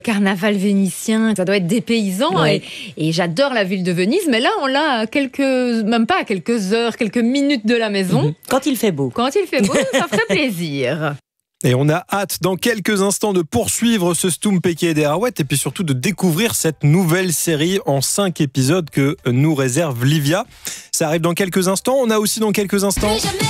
Carnaval vénitien, ça doit être dépaysant. Ouais. Et j'adore la ville de Venise, mais là on l'a à même pas à quelques heures, quelques minutes de la maison. Quand il fait beau. Quand il fait beau, ça ferait plaisir. Et on a hâte dans quelques instants de poursuivre ce Stoum Péké des Arouettes et puis surtout de découvrir cette nouvelle série en 5 épisodes que nous réserve Livia. Ça arrive dans quelques instants. On a aussi dans quelques instants...